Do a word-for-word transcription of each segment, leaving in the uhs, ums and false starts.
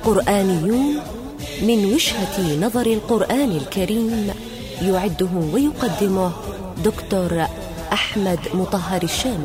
قرآنيون من وجهة نظر القرآن الكريم، يعده ويقدمه دكتور أحمد مطهر الشامي.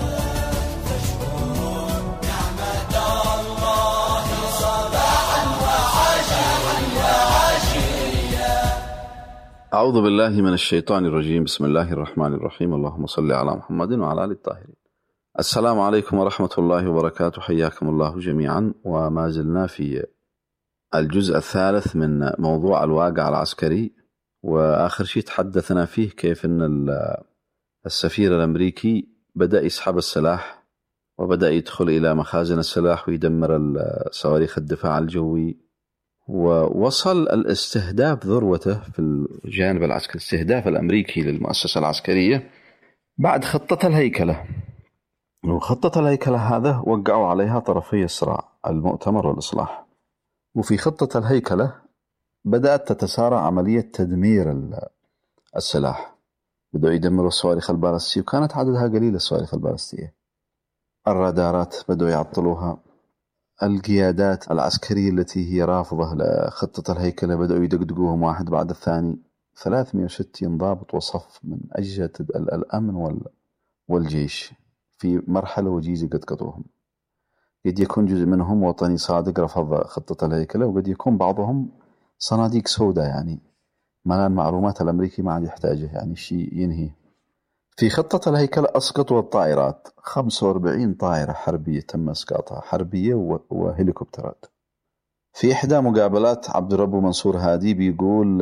أعوذ بالله من الشيطان الرجيم. بسم الله الرحمن الرحيم. اللهم صل على محمد وعلى آل الطاهرين. السلام عليكم ورحمة الله وبركاته، حياكم الله جميعا. وما زلنا في الجزء الثالث من موضوع الواقع العسكري، وآخر شيء تحدثنا فيه كيف أن السفير الأمريكي بدأ يسحب السلاح وبدأ يدخل إلى مخازن السلاح ويدمر صواريخ الدفاع الجوي، ووصل الاستهداف ذروته في الجانب العسكري، الاستهداف الأمريكي للمؤسسة العسكرية بعد خطة الهيكلة. وخطة الهيكلة هذا وقعوا عليها طرفي الصراع، المؤتمر والإصلاح. وفي خطة الهيكلة بدأت تتسارع عملية تدمير السلاح، بدأوا يدمروا الصواريخ البالستية، وكانت عددها قليل الصواريخ البالستية. الرادارات بدأوا يعطلوها. القيادات العسكرية التي هي رافضة لخطة الهيكلة بدأوا يدقدقوهم واحد بعد الثاني. ثلاثمئة وستين ضابط وصف من أجهزة الأمن والجيش في مرحلة وجيزة قد قطوهم. قد يكون جزء منهم وطني صادق رفض خطة الهيكلة، وقد يكون بعضهم صناديق سوداء، يعني ملان معلومات الأمريكي ما عاد يحتاجه، يعني شيء ينهي. في خطة الهيكلة أسقطوا الطائرات، خمسة وأربعين طائرة حربية تم إسقاطها، حربية وهليكوبترات. في إحدى مقابلات عبد الرب منصور هادي بيقول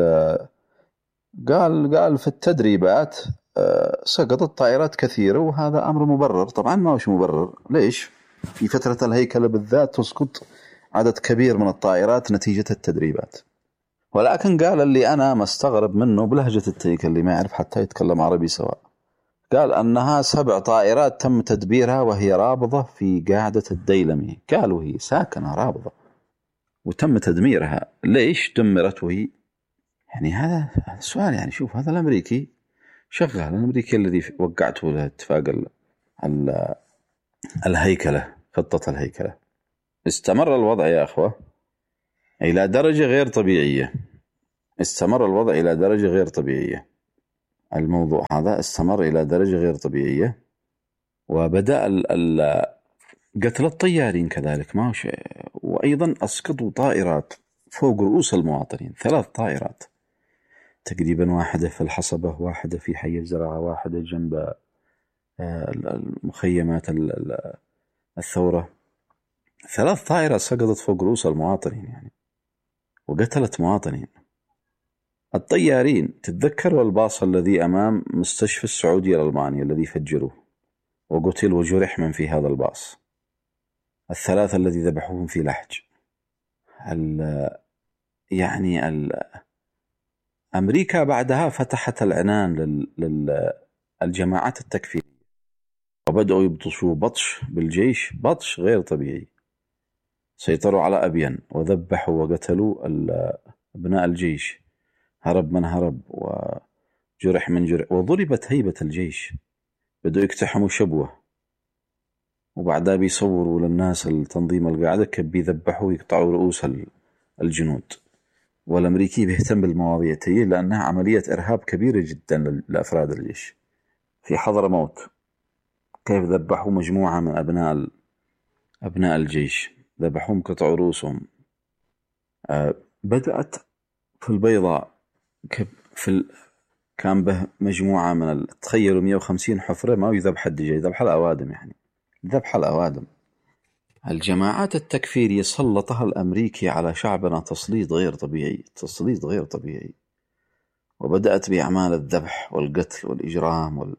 قال قال في التدريبات سقطت طائرات كثيرة، وهذا أمر مبرر. طبعا ما هوش مبرر. ليش؟ في فترة الهيكلة بالذات تسقط عدد كبير من الطائرات نتيجة التدريبات. ولكن قال اللي أنا مستغرب منه بلهجة التيك اللي ما يعرف حتى يتكلم عربي سواء، قال أنها سبع طائرات تم تدبيرها وهي رابضة في قاعدة الديلمي. قالوا هي ساكنة رابضة وتم تدميرها. ليش دمرت وهي؟ يعني هذا السؤال. يعني شوف، هذا الأمريكي شغال، الأمريكي الذي وقعته له اتفاق الهيكلة، خطة الهيكلة. استمر الوضع يا أخوة إلى درجة غير طبيعية. استمر الوضع إلى درجة غير طبيعية. الموضوع هذا استمر إلى درجة غير طبيعية، وبدأ قتل الطيارين كذلك ما هو شيء. وأيضا أسقطوا طائرات فوق رؤوس المواطنين، ثلاث طائرات تقريبا، واحدة في الحصبة، واحدة في حي الزراعة، واحدة جنب المخيمات الثورة. ثلاث طائرات سقطت فوق رؤوس المواطنين يعني، وقتلت مواطنين. الطيارين تتذكروا الباص الذي أمام مستشفى السعودية الألماني الذي فجروه وقتل وجرح من في هذا الباص. الثلاثة الذي ذبحوهم في لحج. ال يعني ال أمريكا بعدها فتحت العنان للجماعات التكفيرية، وبدأوا يبطشوا بطش بالجيش، بطش غير طبيعي. سيطروا على أبين وذبحوا وقتلوا أبناء الجيش، هرب من هرب وجرح من جرح، وضربت هيبة الجيش. بدأوا يقتحموا شبوة، وبعدها بيصوروا للناس التنظيم القاعدة كيف بيذبحوا ويقطعوا رؤوس الجنود. والأمريكي بيهتم بالمواضيع تي لأنها عملية إرهاب كبيرة جدا لأفراد الجيش. في حضرموت كيف ذبحوا مجموعة من أبناء أبناء الجيش، ذبحوهم قطعوا رؤوسهم. أه بدأت في البيضاء في ال... كان به مجموعة من ال... تخيلوا مئة وخمسين حفرة، ما يذبح الدجاج، يذبح الأوادم، يعني ذبح الأوادم. الجماعات التكفيرية سلطها الأمريكي على شعبنا تسليط غير طبيعي، تسليط غير طبيعي. وبدأت بأعمال الذبح والقتل والإجرام وال...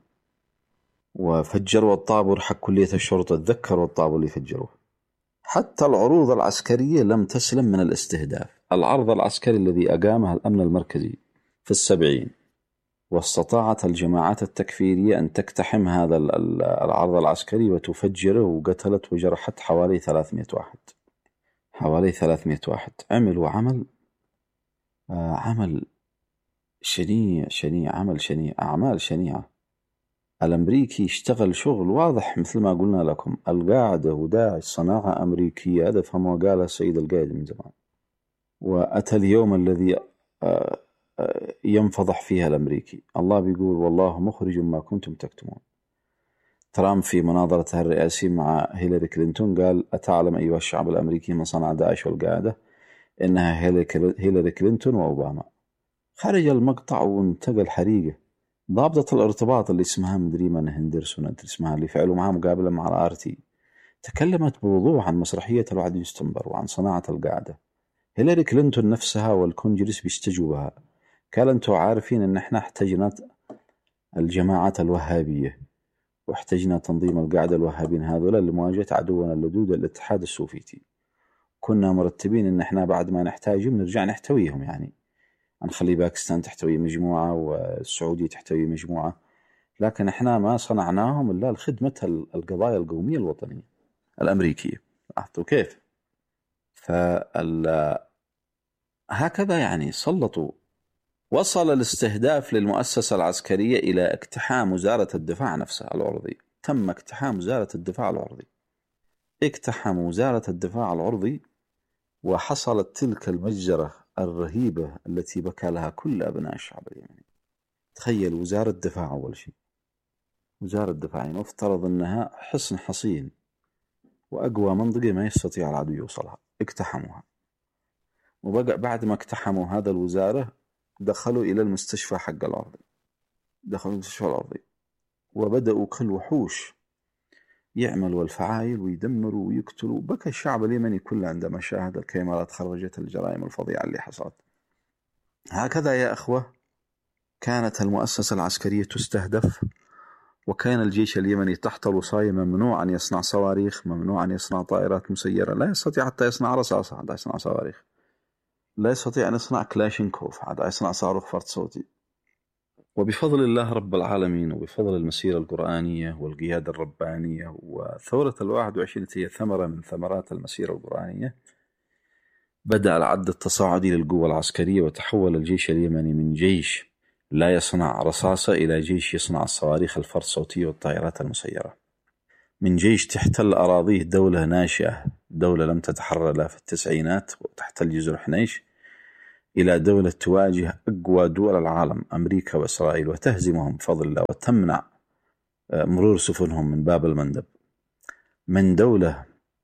وفجروا الطابور حق كلية الشرطة. تذكروا الطابور اللي فجروه. حتى العروض العسكرية لم تسلم من الاستهداف. العرض العسكري الذي أقامه الأمن المركزي في السبعين، واستطاعت الجماعات التكفيرية أن تقتحم هذا العرض العسكري وتفجره، وقتلت وجرحت حوالي ثلاثمئة واحد. حوالي ثلاثمئة واحد. عملوا عمل آه عمل شنيع شنيع عمل شنيع أعمال شنيعة. الأمريكي يشتغل شغل واضح مثل ما قلنا لكم، القاعدة وداعش صناعة أمريكية، هذا فهمه قالها السيد القائد من زمان. وأتى اليوم الذي ينفضح فيها الأمريكي. الله بيقول والله مخرج ما كنتم تكتمون. ترامب في مناظرته الرئاسية مع هيلاري كلينتون قال: أتعلم أيها الشعب الأمريكي من صنع داعش والقاعدة؟ إنها هيلاري كلينتون وأوباما. خرج المقطع وانتقل حريقة. ضابطة الارتباط اللي اسمها مدري من هندرسون اسمها اللي فعلوا معها مقابلة مع الآرتي تكلمت بوضوح عن مسرحية الواحد سبتمبر وعن صناعة القاعدة. هيلاري كلينتون نفسها والكونجرس بيستجوا بها. قال: أنتم عارفين إن إحنا احتجنا الجماعات الوهابية واحتجنا تنظيم القاعدة الوهابين هذولا لمواجهة عدونا اللدود الاتحاد السوفيتي. كنا مرتبين إن إحنا بعد ما نحتاجهم نرجع نحتويهم، يعني نخلي باكستان تحتوي مجموعة والسعودية تحتوي مجموعة، لكن إحنا ما صنعناهم إلا لخدمة القضايا القومية الوطنية الأمريكية. لاحظتوا كيف؟ فال هكذا يعني سلطوا. وصل الاستهداف للمؤسسة العسكرية إلى اقتحام وزارة الدفاع نفسها العرضي. تم اقتحام وزارة الدفاع العرضي. اقتحم وزارة الدفاع العرضي وحصلت تلك المجزرة الرهيبة التي بكى لها كل أبناء الشعب اليمني. تخيل وزارة الدفاع أول شيء، وزارة الدفاع يعني مفترض أنها حصن حصين وأقوى منطقة ما يستطيع العدو يوصلها، اقتحموها. وبقى بعد ما اقتحموا هذا الوزارة دخلوا إلى المستشفى حق الأرضي، دخلوا المستشفى الأرضي وبدأوا كل وحوش يعملوا الفعائل ويدمروا ويقتلوا. بكى الشعب اليمني كله عندما شاهد الكاميرات خرجت الجرائم الفظيعة اللي حصلت. هكذا يا أخوة كانت المؤسسة العسكرية تستهدف، وكان الجيش اليمني تحت الوصاية ممنوع أن يصنع صواريخ، ممنوع أن يصنع طائرات مسيرة، لا يستطيع حتى يصنع رصاصة حتى يصنع صواريخ، لا يستطيع أن يصنع كلاشينكوف حتى يصنع صاروخ فرد صوتي. وبفضل الله رب العالمين وبفضل المسيرة القرآنية والقيادة الربانية وثورة الواحد وعشرين هي ثمرة من ثمرات المسيرة القرآنية، بدأ العد التصاعدي للقوة العسكرية، وتحول الجيش اليمني من جيش لا يصنع رصاصة إلى جيش يصنع الصواريخ الفرد صوتية والطائرات المسيرة. من جيش تحتل أراضيه دولة ناشئة، دولة لم تتحرر لا في التسعينات وتحتل جزر حنيش، إلى دولة تواجه أقوى دول العالم أمريكا وإسرائيل وتهزمهم بفضل الله وتمنع مرور سفنهم من باب المندب. من دولة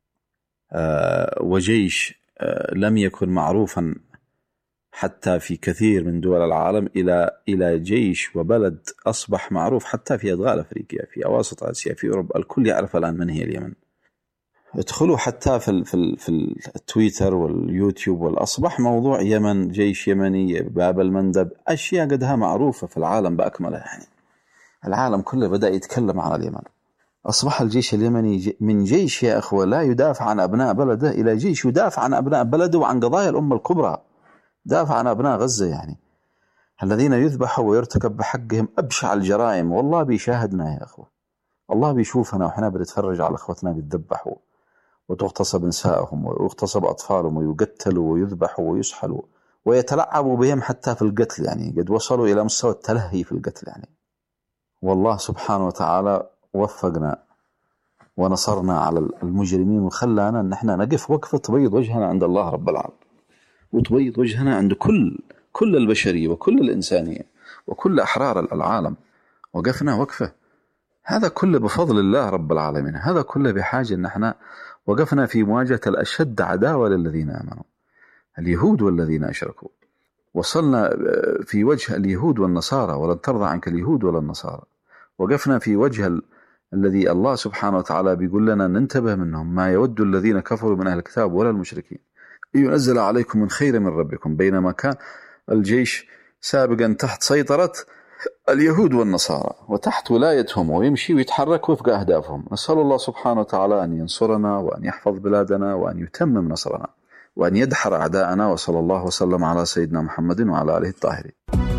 وجيش لم يكن معروفا حتى في كثير من دول العالم إلى إلى جيش وبلد أصبح معروف حتى في أدغال أفريقيا، في أواسط آسيا، في أوروبا. الكل يعرف الآن من هي اليمن. ادخلوا حتى في في في التويتر واليوتيوب والأصبح موضوع يمن، جيش يمني، باب المندب، أشياء قدها معروفة في العالم بأكمله. يعني العالم كله بدأ يتكلم عن اليمن. أصبح الجيش اليمني من جيش يا أخوة لا يدافع عن أبناء بلده إلى جيش يدافع عن أبناء بلده وعن قضايا الأمة الكبرى، دافع عن أبناء غزة يعني الذين يذبحوا ويرتكب بحقهم أبشع الجرائم. والله بيشاهدنا يا أخوة، الله بيشوفنا وإحنا بنتفرج على أخوتنا بيتذبحوا وتغتصب نسائهم ويغتصب أطفالهم ويقتلوا ويذبحوا ويسحلوا ويتلعبوا بهم حتى في القتل، يعني قد وصلوا إلى مستوى التلهي في القتل يعني. والله سبحانه وتعالى وفقنا ونصرنا على المجرمين وخلانا أن احنا نقف وقفة تبيض وجهنا عند الله رب العالمين، وتبيض وجهنا عند كل كل البشرية وكل الإنسانية وكل أحرار العالم. وقفنا وقفة، هذا كله بفضل الله رب العالمين، هذا كله بحاجة أن احنا وقفنا في مواجهة الأشد عداوة للذين آمنوا، اليهود والذين أشركوا. وصلنا في وجه اليهود والنصارى، ولن ترضى عنك اليهود ولا النصارى. وقفنا في وجه ال... الذي الله سبحانه وتعالى بيقول لنا ننتبه منهم، ما يود الذين كفروا من أهل الكتاب ولا المشركين ينزل عليكم من خير من ربكم، بينما كان الجيش سابقا تحت سيطرة اليهود والنصارى وتحت ولايتهم ويمشي ويتحرك وفق أهدافهم. نسأل الله سبحانه وتعالى أن ينصرنا وأن يحفظ بلادنا وأن يتمم نصرنا وأن يدحر أعداءنا. وصلى الله وسلم على سيدنا محمد وعلى آله الطاهرين.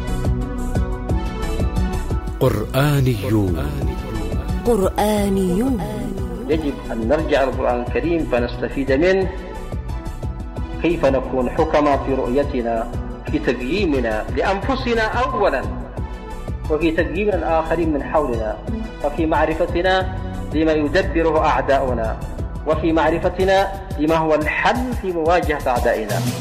قرآنيون قرآنيون يجب أن نرجع للقرآن الكريم فنستفيد منه، كيف نكون حكما في رؤيتنا، في تقييمنا لأنفسنا أولا، وفي تقييم الآخرين من حولنا. وفي معرفتنا لما يدبره أعداؤنا، وفي معرفتنا لما هو الحل في مواجهة أعدائنا.